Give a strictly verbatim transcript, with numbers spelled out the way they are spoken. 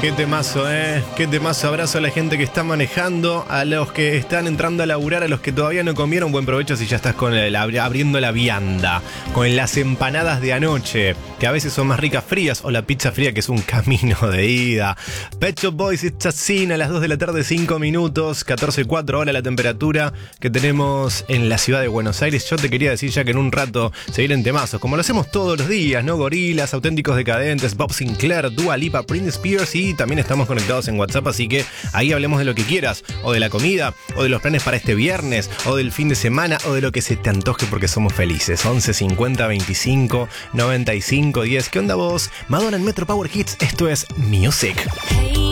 Qué temazo, eh. Qué temazo. Abrazo a la gente que está manejando, a los que están entrando a laburar, a los que todavía no comieron. Buen provecho si ya estás con el, abriendo la vianda, con las empanadas de anoche, que a veces son más ricas frías, o la pizza fría, que es un camino de ida. Pet Shop Boys, It's a Sin, a las dos de la tarde, cinco minutos, catorce cuatro ahora la temperatura que tenemos en la ciudad de Buenos Aires. Yo te quería decir ya que en un rato seguir en temazos, como lo hacemos todos los días, ¿no? Gorilas, Auténticos Decadentes, Bob Sinclair, Dua Lipa, Britney Spears, y también estamos conectados en WhatsApp, así que ahí hablemos de lo que quieras, o de la comida, o de los planes para este viernes, o del fin de semana, o de lo que se te antoje, porque somos felices. once cincuenta veinticinco noventa y cinco diez. ¿Qué onda vos? Madonna en Metro Power Hits, esto es Music.